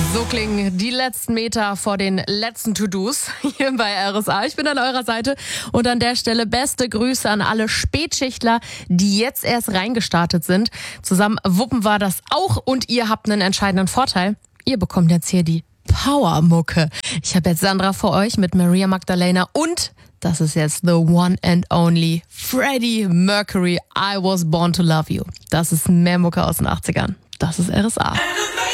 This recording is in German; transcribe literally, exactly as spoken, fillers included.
So klingen die letzten Meter vor den letzten To-Dos hier bei R S A. Ich bin an eurer Seite und an der Stelle beste Grüße an alle Spätschichtler, die jetzt erst reingestartet sind. Zusammen wuppen wir das auch und ihr habt einen entscheidenden Vorteil. Ihr bekommt jetzt hier die Power-Mucke. Ich habe jetzt Sandra für euch mit Maria Magdalena und das ist jetzt the one and only Freddie Mercury, I Was Born to Love You. Das ist mehr Mucke aus den achtzigern. Das ist R S A.